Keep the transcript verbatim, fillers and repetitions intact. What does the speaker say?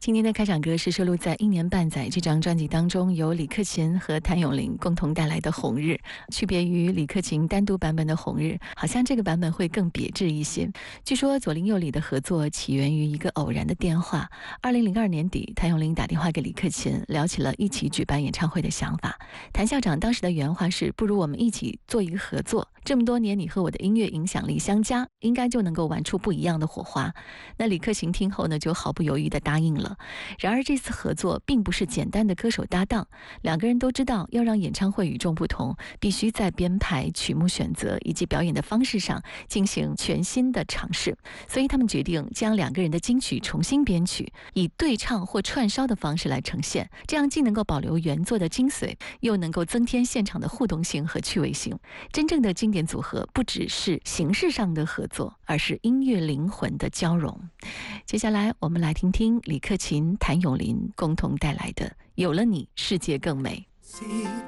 今天的开场歌是收录在《一年半载》这张专辑当中，由李克勤和谭咏麟共同带来的《红日》。区别于李克勤单独版本的《红日》，好像这个版本会更别致一些。据说左邻右里的合作起源于一个偶然的电话。二零零二年底，谭咏麟打电话给李克勤，聊起了一起举办演唱会的想法。谭校长当时的原话是：不如我们一起做一个合作，这么多年你和我的音乐影响力相加，应该就能够玩出不一样的火花。那李克勤听后呢，就毫不犹豫地答应了。然而这次合作并不是简单的歌手搭档，两个人都知道要让演唱会与众不同，必须在编排、曲目选择以及表演的方式上进行全新的尝试，所以他们决定将两个人的金曲重新编曲，以对唱或串烧的方式来呈现，这样既能够保留原作的精髓，又能够增添现场的互动性和趣味性。真正的经典组合不只是形式上的合作，而是音乐灵魂的交融。接下来我们来听听李克勤、谭咏麟共同带来的《有了你，世界更美》。